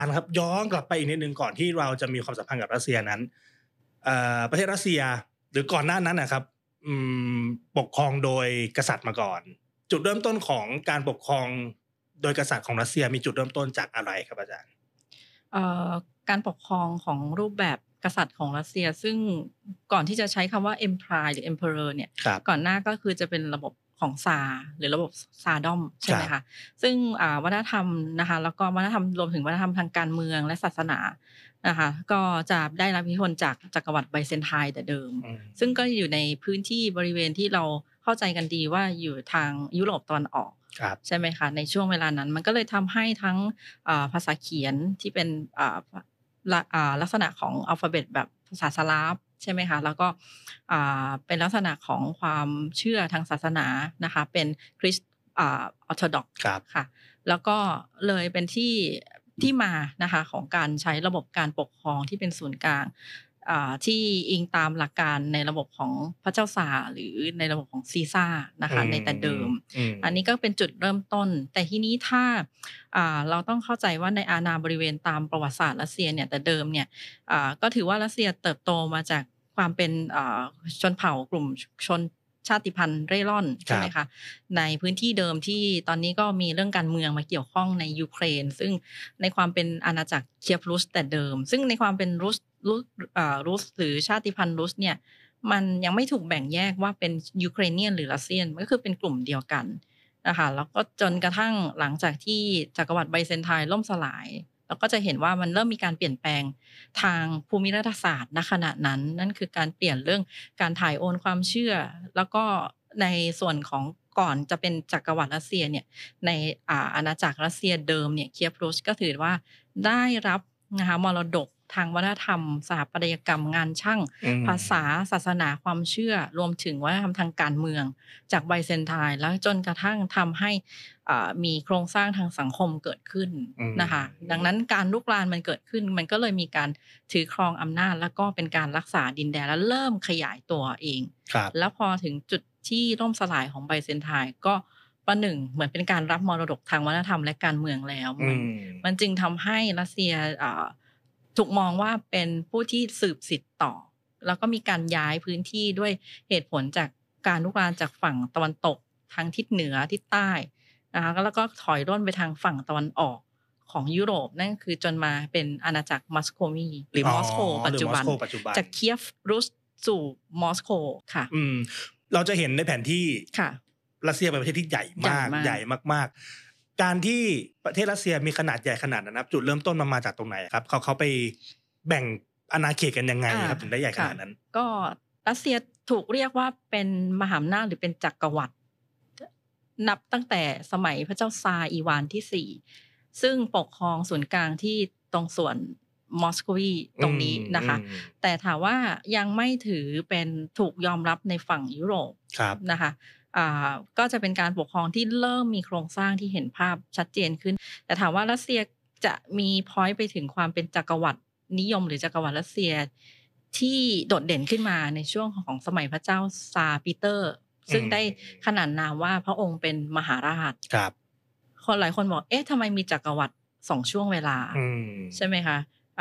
ครับย้อนกลับไปอีกนิดนึงก่อนที่เราจะมีความสัมพันธ์กับรัสเซียนั้นประเทศรัสเซียหรือก่อนหน้านั้นนะครับอืปกครองโดยกษัตริย์มาก่อนจุดเริ่มต้นของการปกครองโดยกษัตริย์ของรัสเซียมีจุดเริ่มต้นจากอะไรครับอาจารย์เอ่อการปกครองของรูปแบบกษัตริย์ของรัสเซียซึ่งก่อนที่จะใช้คำว่า Empire หรือ Emperor เนี่ยครับก่อนหน้าก็คือจะเป็นระบบของซาร์หรือระบบซาร์ดอมใช่ไหมคะครับซึ่งวัฒนธรรมนะคะแล้วก็วัฒนธรรมรวมถึงวัฒนธรรมทางการเมืองและศาสนานะคะก็จะได้รับอิทธิพลจากจักรวรรดิไบเซนไทน์แต่เดิมอืมซึ่งก็อยู่ในพื้นที่บริเวณที่เราเข้าใจกันดีว่าอยู่ทางยุโรปตะวันออกครับใช่ไหมคะในช่วงเวลานั้นมันก็เลยทำให้ทั้งภาษาเขียนที่เป็นลักษณะของอัลฟาเบตแบบภาษาสลาฟใช่ไหมคะแล้วก็เป็นลักษณะของความเชื่อทางศาสนานะคะเป็นคริสต์Orthodox ครับค่ะแล้วก็เลยเป็นที่มานะคะของการใช้ระบบการปกครองที่เป็นศูนย์กลางที่อิงตามหลักการในระบบของพระเจ้าซาร์หรือในระบบของซีซ่าร์นะอืคะในแต่เดิมมอืมอันนี้ก็เป็นจุดเริ่มต้นแต่ทีนี้ถ้าเราต้องเข้าใจว่าในอาณาบริเวณตามประวัติศาสตร์รัสเซียเนี่ยแต่เดิมเนี่ยก็ถือว่ารัสเซียเติบโตมาจากความเป็นชนเผ่ากลุ่มชนชาติพันธุ์เร่ร่อนคใช่ไหรับมคะในพื้นที่เดิมที่ตอนนี้ก็มีเรื่องการเมืองมาเกี่ยวข้องในยูเครนซึ่งในความเป็นอาณาจักรเคียฟรุสแต่เดิมซึ่งในความเป็นรุสหรือชาติพันธุ์รุสเนี่ยมันยังไม่ถูกแบ่งแยกว่าเป็นยูเครเนียนหรือรัสเซียนมันก็คือเป็นกลุ่มเดียวกันนะคะแล้วก็จนกระทั่งหลังจากที่จักรวรรดิไบเซนไทน์ล่มสลายเราก็จะเห็นว่ามันเริ่มมีการเปลี่ยนแปลงทางภูมิรัฐศาสตร์ณขณะนั้นนั่นคือการเปลี่ยนเรื่องการถ่ายโอนความเชื่อแล้วก็ในส่วนของก่อนจะเป็นจักรวรรดิรัสเซียเนี่ยในอาณาจักรรัสเซียเดิมเนี่ยเคียฟรุสก็ถือว่าได้รับนะคะมรดกทางวัฒนธรรมสถาปัตยกรรมงานช่างอืมภาษาศาสนาความเชื่อรวมถึงวัฒนธรรมทางการเมืองจากไบเซนไทน์แล้วจนกระทั่งทำให้มีโครงสร้างทางสังคมเกิดขึ้นอืมนะคะดังนั้นการลุกรานมันเกิดขึ้นมันก็เลยมีการถือครองอำนาจแล้วก็เป็นการรักษาดินแดนแล้วเริ่มขยายตัวเองครับแล้วพอถึงจุดที่ล่มสลายของไบเซนไทน์ก็ประหนึ่งเหมือนเป็นการรับมรดกทางวัฒนธรรมและการเมืองแล้วอืมันมจึงทำให้รัสเซียถูกมองว่าเป็นผู้ที่สืบสิทธิ์ต่อแล้วก็มีการย้ายพื้นที่ด้วยเหตุผลจากการลุกรานจากฝั่งตะวันตกทางทิศเหนือทิศใต้นะคะแล้วก็ถอยร่นไปทางฝั่งตะวันออกของยุโรปนั่นคือจนมาเป็นอาณาจักรมัสโคมีหรืออ๋อมอสโกปัหรือมอสจจุบันโกปัจจุบันจากเคียฟรุสสู่มอสโกค่ะอืมเราจะเห็นในแผนที่ค่ะรัสเซียเป็นประเทศที่ใหญ่ใหญ่มากมากใหญ่มากๆการที่ประเทศรัสเซียมีขนาดใหญ่ขนาดนั้นนะครับจุดเริ่มต้นมันมาจากตรงไหนครับเขาไปแบ่งอาณาเขตกันยังไงอาครับถึงได้ใหญ่ขค่ะนาดนั้นก็รัสเซียถูกเรียกว่าเป็นมหาอำนาจหรือเป็นจักรวรรดินับตั้งแต่สมัยพระเจ้าซาร์อีวานที่4ซึ่งปกครองศูนย์กลางที่ตรงส่วนมอสโกวีตรงนี้อืนะคะมแต่ถามว่ายังไม่ถือเป็นถูกยอมรับในฝั่งยุโรปครับนะคะก็จะเป็นการปกครองที่เริ่มมีโครงสร้างที่เห็นภาพชัดเจนขึ้นแต่ถามว่ารัสเซียจะมีพอยต์ไปถึงความเป็นจักรวรรดินิยมหรือจักรวรรดิรัสเซีย ที่โดดเด่นขึ้นมาในช่วงของสมัยพระเจ้าซาร์ปีเตอร์อืมซึ่งได้ขนานนามว่าพระองค์เป็นมหาราชครับคนหลายคนบอกเอ๊ะทำไมมีจักรวรรดิ2ช่วงเวลาอืมใช่ไหมคะ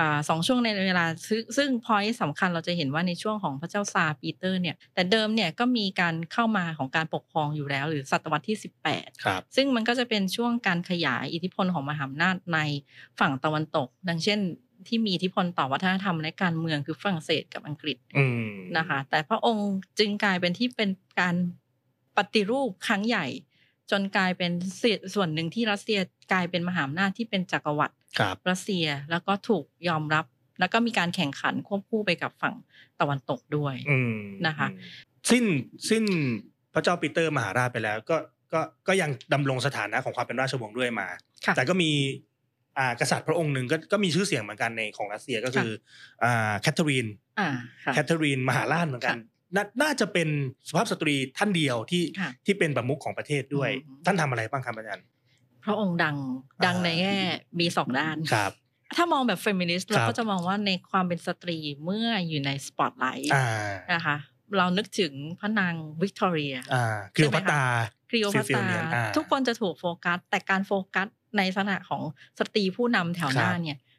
2ช่วงในเวลาซึ่งพ็อยนต์สำคัญเราจะเห็นว่าในช่วงของพระเจ้าซาร์ปีเตอร์เนี่ยแต่เดิมเนี่ยก็มีการเข้ามาของการปกครองอยู่แล้วหรือศตวรรษที่18 ครับซึ่งมันก็จะเป็นช่วงการขยายอิทธิพลของมหาอำนาจในฝั่งตะวันตกดังเช่นที่มีอิทธิพลต่อวัฒนธรรมและการเมืองคือฝรั่งเศสกับอังกฤษอืมนะคะแต่พระองค์จึงกลายเป็นที่เป็นการปฏิรูปครั้งใหญ่จนกลายเป็นส่วนหนึ่งที่รัสเซียกลายเป็นมหาอำนาจที่เป็นจักรวรรดิครับรัสเซียแล้วก็ถูกยอมรับแล้วก็มีการแข่งขันควบคู่ไปกับฝั่งตะวันตกด้วยอืมนะคะอืมสิ้นพระเจ้าปีเตอร์มหาราชไปแล้วก็ยังดำรงสถานะของความเป็นราชวงศ์ด้วยมาค่ะแต่ก็มีกษัตริย์พระองค์หนึ่งก็มีชื่อเสียงเหมือนกันในของรัสเซียก็คือแคทเธอรีนอ่าค่ะแคทเธอรีนมหาราชเหมือนกันค่ะน่าจะเป็นสุภาพสตรีท่านเดียวที่ค่ะที่เป็นประมุขของประเทศด้วยอืมท่านทำอะไรบ้างครับอาจารย์พระองค์ดังในแง่มีสองด้านครับถ้ามองแบบ feminist เราครับก็จะมองว่าในความเป็นสตรีเมื่ออยู่ในสปอตไลท์อ่านะคะเรานึกถึงพระนางวิกตอเรียคลีโอพัตราคลีโอพัตราฟิลเนียนทุกคนจะถูกโฟกัสแต่การโฟกัสในลักษณะของสตรีผู้นำแถวหน้าเนี่ย